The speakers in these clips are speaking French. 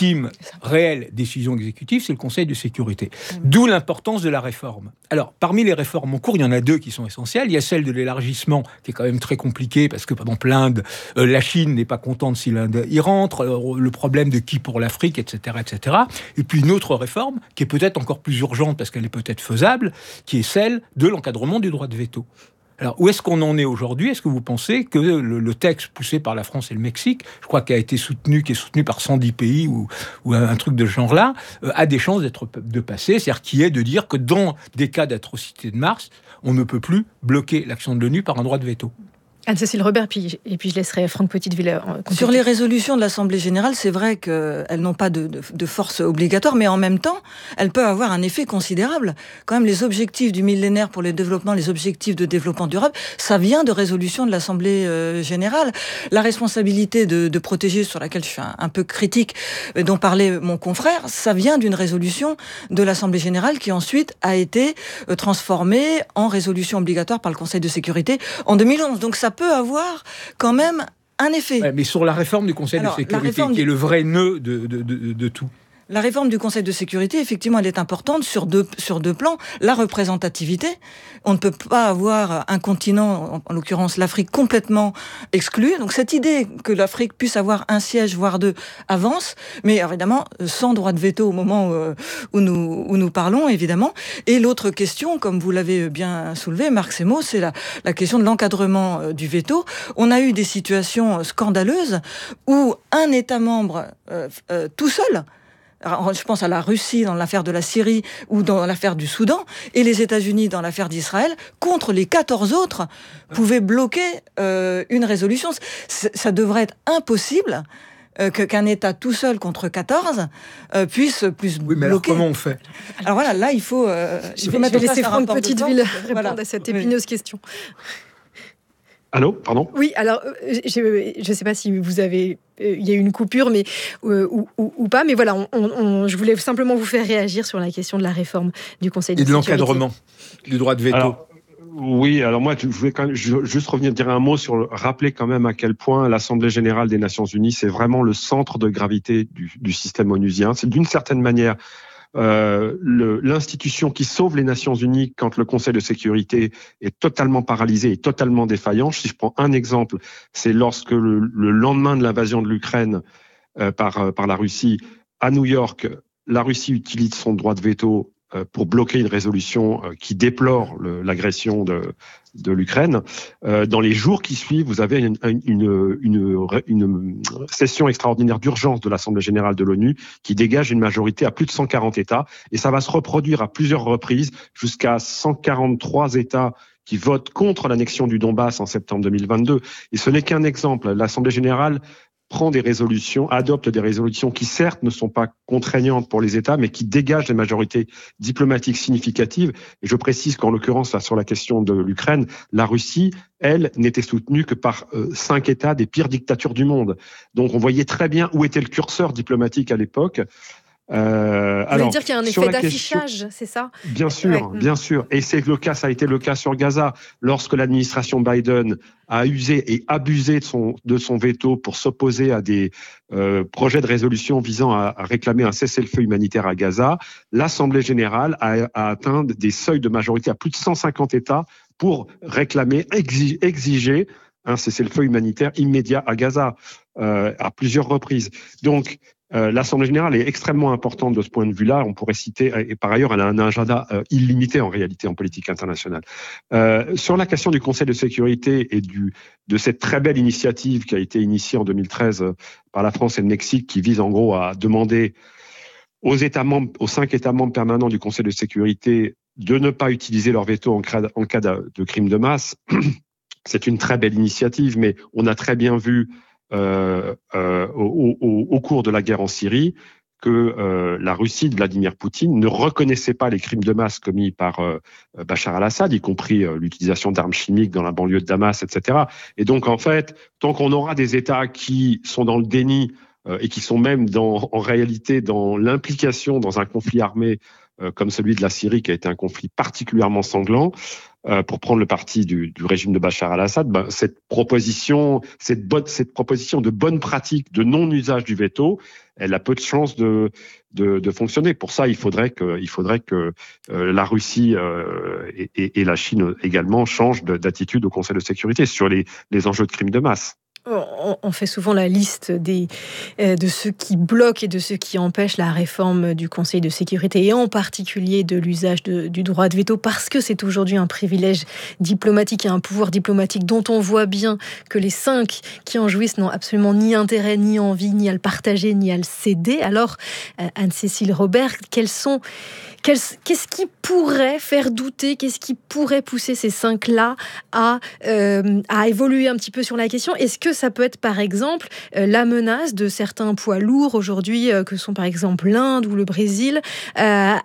ultime, réelle décision exécutive, c'est le Conseil de sécurité. D'où l'importance de la réforme. Alors, parmi les réformes en cours, il y en a deux qui sont essentielles. Il y a celle de l'élargissement, qui est quand même très compliquée, parce que, par exemple, l'Inde, la Chine n'est pas contente si l'Inde y rentre, le problème de qui pour l'Afrique, etc., etc. Et puis une autre réforme, qui est peut-être encore plus urgente, parce qu'elle est peut-être faisable, qui est celle de l'encadrement du droit de veto. Alors, où est-ce qu'on en est aujourd'hui ? Est-ce que vous pensez que le texte poussé par la France et le Mexique, je crois qui est soutenu par 110 pays ou un truc de ce genre-là, a des chances de passer, c'est-à-dire qui est de dire que dans des cas d'atrocité de masse, on ne peut plus bloquer l'action de l'ONU par un droit de veto ? Anne-Cécile Robert, et puis je laisserai Franck Petitteville. Sur les résolutions de l'Assemblée générale, c'est vrai qu'elles n'ont pas de force obligatoire, mais en même temps, elles peuvent avoir un effet considérable. Quand même, les objectifs du millénaire pour le développement, les objectifs de développement durable, ça vient de résolutions de l'Assemblée générale. La responsabilité de protéger, sur laquelle je suis un peu critique, dont parlait mon confrère, ça vient d'une résolution de l'Assemblée générale qui ensuite a été transformée en résolution obligatoire par le Conseil de sécurité en 2011. Donc ça peut avoir quand même un effet. Ouais, mais sur la réforme du Conseil de sécurité, qui est le vrai nœud de tout. La réforme du Conseil de sécurité, effectivement, elle est importante sur deux plans. La représentativité. On ne peut pas avoir un continent, en l'occurrence l'Afrique, complètement exclu. Donc cette idée que l'Afrique puisse avoir un siège, voire deux, avance, mais évidemment sans droit de veto au moment où nous parlons, évidemment. Et l'autre question, comme vous l'avez bien soulevé, Marc Semo, c'est la question de l'encadrement du veto. On a eu des situations scandaleuses où un État membre tout seul, je pense à la Russie dans l'affaire de la Syrie ou dans l'affaire du Soudan, et les États-Unis dans l'affaire d'Israël, contre les 14 autres, pouvaient bloquer une résolution. Ça devrait être impossible qu'un État tout seul contre 14 puisse plus bloquer. Oui, mais alors comment on fait ? Alors voilà, là, il faut... je vais laisser Franck Petitteville répondre à cette épineuse question. Allô, pardon ? Oui, alors, je ne sais pas si vous avez... il y a eu une coupure, mais ou pas, mais voilà, je voulais simplement vous faire réagir sur la question de la réforme du Conseil de sécurité. Et de l'encadrement du droit de veto. Alors moi, je voulais quand même juste revenir dire un mot rappeler quand même à quel point l'Assemblée générale des Nations Unies, c'est vraiment le centre de gravité du système onusien. C'est d'une certaine manière l'institution qui sauve les Nations Unies quand le Conseil de sécurité est totalement paralysé et totalement défaillant. Si je prends un exemple, c'est lorsque le lendemain de l'invasion de l'Ukraine par la Russie, à New York, la Russie utilise son droit de veto pour bloquer une résolution qui déplore l'agression de l'Ukraine. Dans les jours qui suivent, vous avez une session extraordinaire d'urgence de l'Assemblée générale de l'ONU qui dégage une majorité à plus de 140 États, et ça va se reproduire à plusieurs reprises jusqu'à 143 États qui votent contre l'annexion du Donbass en septembre 2022. Et ce n'est qu'un exemple. L'Assemblée générale adopte des résolutions qui certes ne sont pas contraignantes pour les États, mais qui dégagent des majorités diplomatiques significatives. Et je précise qu'en l'occurrence, là, sur la question de l'Ukraine, la Russie, elle, n'était soutenue que par 5 États des pires dictatures du monde. Donc on voyait très bien où était le curseur diplomatique à l'époque. Vous voulez dire qu'il y a un effet d'affichage, c'est ça ? Bien sûr, ouais. Bien sûr. Et c'est le cas, ça a été le cas sur Gaza, lorsque l'administration Biden a usé et abusé de son veto pour s'opposer à des projets de résolution visant à réclamer un cessez-le-feu humanitaire à Gaza. L'Assemblée générale a atteint des seuils de majorité à plus de 150 États pour réclamer, exiger un cessez-le-feu humanitaire immédiat à Gaza à plusieurs reprises. Donc, l'Assemblée générale est extrêmement importante de ce point de vue-là. On pourrait citer, et par ailleurs, elle a un agenda illimité en réalité en politique internationale. Sur la question du Conseil de sécurité et de cette très belle initiative qui a été initiée en 2013 par la France et le Mexique, qui vise en gros à demander aux 5 États membres permanents du Conseil de sécurité de ne pas utiliser leur veto en cas de crime de masse. C'est une très belle initiative, mais on a très bien vu au cours de la guerre en Syrie que la Russie de Vladimir Poutine ne reconnaissait pas les crimes de masse commis par Bachar al-Assad, y compris l'utilisation d'armes chimiques dans la banlieue de Damas, etc. Et donc, en fait, tant qu'on aura des États qui sont dans le déni et qui sont même en réalité dans l'implication dans un conflit armé comme celui de la Syrie, qui a été un conflit particulièrement sanglant, pour prendre le parti du régime de Bachar al-Assad, cette proposition de bonne pratique de non-usage du veto, elle a peu de chances de fonctionner. Pour ça, il faudrait que la Russie et la Chine également changent d'attitude au Conseil de sécurité sur les enjeux de crimes de masse. On fait souvent la liste de ceux qui bloquent et de ceux qui empêchent la réforme du Conseil de sécurité, et en particulier de l'usage du droit de veto, parce que c'est aujourd'hui un privilège diplomatique et un pouvoir diplomatique dont on voit bien que les 5 qui en jouissent n'ont absolument ni intérêt, ni envie, ni à le partager, ni à le céder. Alors, Anne-Cécile Robert, qu'est-ce qui pourrait faire douter, qu'est-ce qui pourrait pousser ces 5-là à évoluer un petit peu sur la question? Est-ce que ça peut être, par exemple, la menace de certains poids lourds aujourd'hui, que sont par exemple l'Inde ou le Brésil, à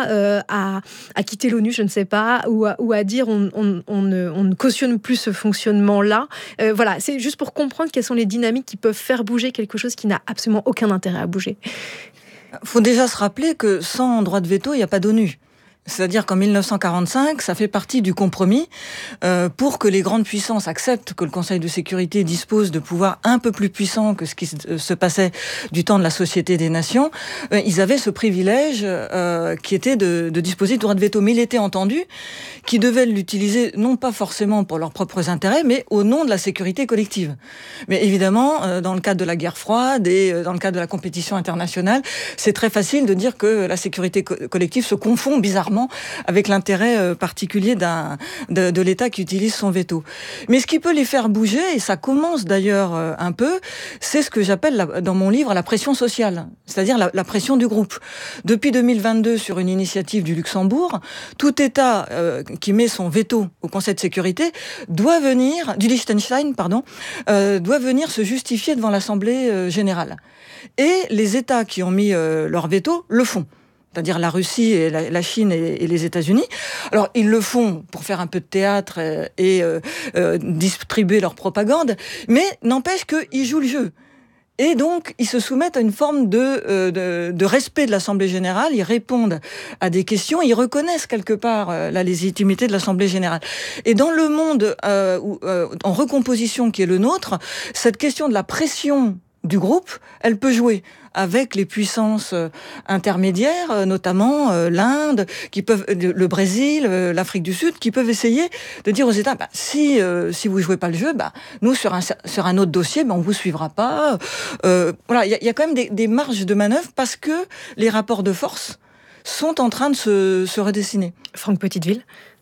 quitter l'ONU, je ne sais pas, ou à dire on ne cautionne plus ce fonctionnement-là? Voilà, c'est juste pour comprendre quelles sont les dynamiques qui peuvent faire bouger quelque chose qui n'a absolument aucun intérêt à bouger. Il faut déjà se rappeler que sans droit de veto, il n'y a pas d'ONU. C'est-à-dire qu'en 1945, ça fait partie du compromis pour que les grandes puissances acceptent que le Conseil de sécurité dispose de pouvoirs un peu plus puissants que ce qui se passait du temps de la Société des Nations. Ils avaient ce privilège qui était de disposer du droit de veto. Mais il était entendu qu'ils devaient l'utiliser non pas forcément pour leurs propres intérêts, mais au nom de la sécurité collective. Mais évidemment, dans le cadre de la guerre froide et dans le cadre de la compétition internationale, c'est très facile de dire que la sécurité collective se confond bizarrement avec l'intérêt particulier de l'État qui utilise son veto. Mais ce qui peut les faire bouger, et ça commence d'ailleurs un peu, c'est ce que j'appelle dans mon livre la pression sociale, c'est-à-dire la pression du groupe. Depuis 2022, sur une initiative du Luxembourg, tout État qui met son veto au Conseil de sécurité du Liechtenstein, doit venir se justifier devant l'Assemblée générale. Et les États qui ont mis leur veto le font. C'est-à-dire la Russie et la Chine et les États-Unis. Alors, ils le font pour faire un peu de théâtre et distribuer leur propagande, mais n'empêche qu'ils jouent le jeu. Et donc, ils se soumettent à une forme de respect de l'Assemblée générale, ils répondent à des questions, ils reconnaissent quelque part la légitimité de l'Assemblée générale. Et dans le monde en recomposition qui est le nôtre, cette question de la pression du groupe, elle peut jouer avec les puissances intermédiaires, notamment l'Inde, le Brésil, l'Afrique du Sud, qui peuvent essayer de dire aux États si vous jouez pas le jeu, nous sur un autre dossier, on vous suivra pas. Voilà, il y a quand même des marges de manœuvre parce que les rapports de force sont en train de se redessiner. Franck Petiteville.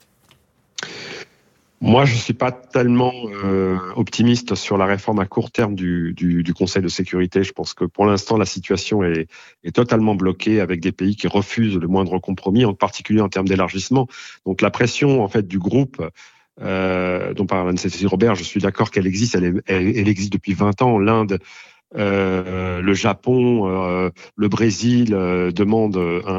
Moi, je suis pas tellement optimiste sur la réforme à court terme du Conseil de sécurité. Je pense que pour l'instant, la situation est totalement bloquée avec des pays qui refusent le moindre compromis, en particulier en termes d'élargissement. Donc la pression en fait du groupe dont parle Anne-Cécile Robert, je suis d'accord qu'elle existe. Elle existe depuis 20 ans. L'Inde, le Japon, le Brésil demandent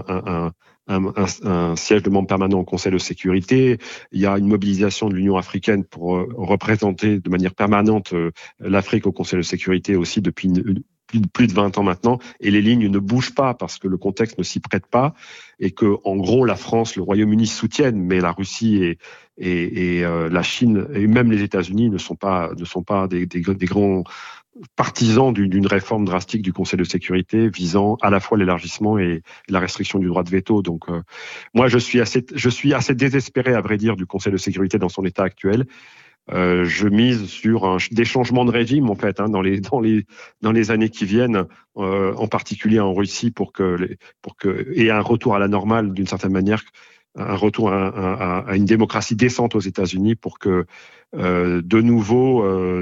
un siège de membre permanent au Conseil de sécurité. Il y a une mobilisation de l'Union africaine pour représenter de manière permanente l'Afrique au Conseil de sécurité aussi depuis plus de 20 ans maintenant. Et les lignes ne bougent pas parce que le contexte ne s'y prête pas et que, en gros, la France, le Royaume-Uni soutiennent, mais la Russie et la Chine et même les États-Unis ne sont pas des grands partisans d'une réforme drastique du Conseil de sécurité visant à la fois l'élargissement et la restriction du droit de veto. Donc, moi, je suis assez désespéré, à vrai dire, du Conseil de sécurité dans son état actuel. Je mise sur des changements de régime, en fait, dans les années qui viennent, en particulier en Russie, et un retour à la normale, d'une certaine manière, un retour à une démocratie décente aux États-Unis pour que de nouveau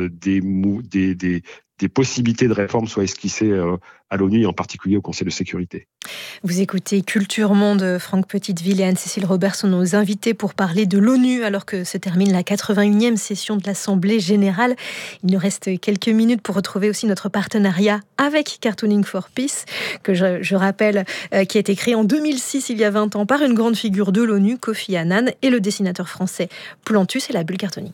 des possibilités de réforme soient esquissées à l'ONU et en particulier au Conseil de sécurité. Vous écoutez Culture Monde, Franck Petiteville et Anne-Cécile Robert sont nos invités pour parler de l'ONU alors que se termine la 81e session de l'Assemblée générale. Il nous reste quelques minutes pour retrouver aussi notre partenariat avec Cartooning for Peace, que je rappelle, qui a été créé en 2006, il y a 20 ans, par une grande figure de l'ONU, Kofi Annan, et le dessinateur français Plantus et la bulle Cartooning.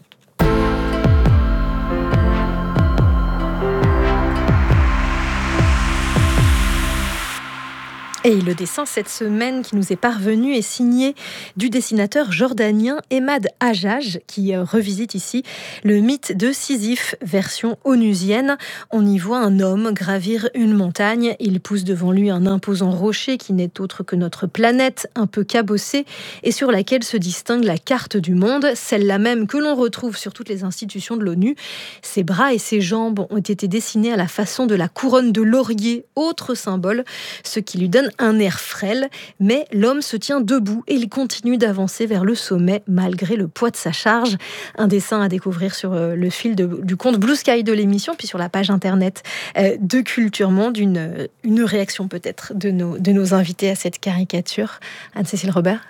Et le dessin cette semaine qui nous est parvenu est signé du dessinateur jordanien Emad Hajjaj, qui revisite ici le mythe de Sisyphe, version onusienne. On y voit un homme gravir une montagne. Il pousse devant lui un imposant rocher qui n'est autre que notre planète, un peu cabossée, et sur laquelle se distingue la carte du monde, celle-là même que l'on retrouve sur toutes les institutions de l'ONU. Ses bras et ses jambes ont été dessinés à la façon de la couronne de laurier, autre symbole, ce qui lui donne un air frêle, mais l'homme se tient debout et il continue d'avancer vers le sommet malgré le poids de sa charge. Un dessin à découvrir sur le fil du compte Blue Sky de l'émission, puis sur la page internet de Culture Monde, une réaction peut-être de nos invités à cette caricature. Anne-Cécile Robert.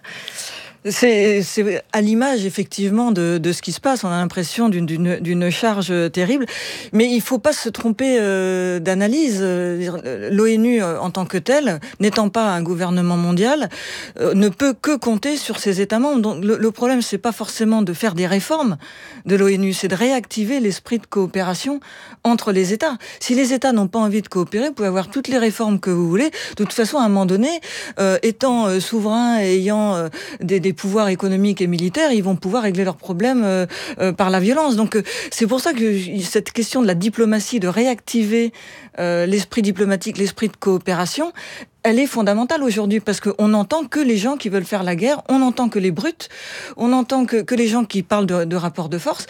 C'est à l'image effectivement de ce qui se passe. On a l'impression d'une charge terrible, mais il faut pas se tromper d'analyse. L'ONU en tant que telle, n'étant pas un gouvernement mondial, ne peut que compter sur ses États membres. Donc le problème, c'est pas forcément de faire des réformes de l'ONU, c'est de réactiver l'esprit de coopération entre les États. Si les États n'ont pas envie de coopérer, vous pouvez avoir toutes les réformes que vous voulez. De toute façon, à un moment donné, étant souverains et ayant des pouvoirs économiques et militaires, ils vont pouvoir régler leurs problèmes par la violence. Donc c'est pour ça que cette question de la diplomatie, de réactiver l'esprit diplomatique, l'esprit de coopération, elle est fondamentale aujourd'hui, parce qu'on n'entend que les gens qui veulent faire la guerre, on n'entend que les brutes, on n'entend que les gens qui parlent de rapports de force.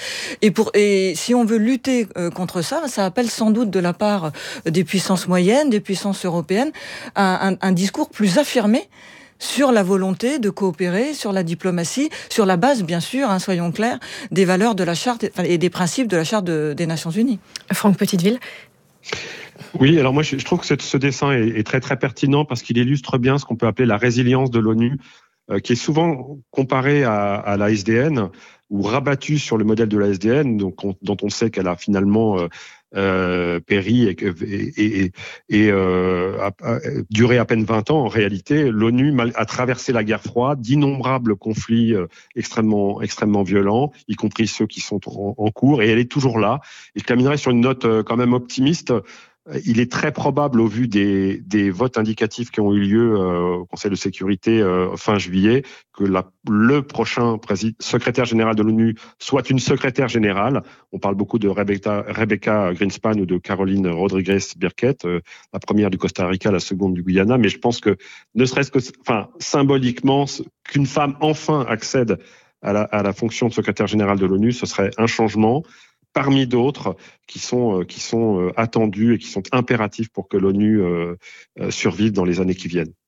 Et si on veut lutter contre ça, ça appelle sans doute de la part des puissances moyennes, des puissances européennes, un discours plus affirmé sur la volonté de coopérer, sur la diplomatie, sur la base, bien sûr, soyons clairs, des valeurs de la Charte et des principes de la Charte des Nations Unies. Franck Petiteville. Oui, alors moi je trouve que ce dessin est très très pertinent parce qu'il illustre bien ce qu'on peut appeler la résilience de l'ONU, qui est souvent comparée à la SDN ou rabattue sur le modèle de la SDN, dont on sait qu'elle a finalement péri et a duré à peine 20 ans. En réalité, l'ONU a traversé la guerre froide, d'innombrables conflits extrêmement violents, y compris ceux qui sont en cours, et elle est toujours là. Et je terminerai sur une note quand même optimiste. Il est très probable, au vu des votes indicatifs qui ont eu lieu au Conseil de sécurité fin juillet, que le prochain secrétaire général de l'ONU soit une secrétaire générale. On parle beaucoup de Rebecca Greenspan ou de Caroline Rodriguez Birkett, la première du Costa Rica, la seconde du Guyana. Mais je pense que, ne serait-ce que, symboliquement, qu'une femme enfin accède à la fonction de secrétaire général de l'ONU, ce serait un changement parmi d'autres qui sont attendus et qui sont impératifs pour que l'ONU survive dans les années qui viennent.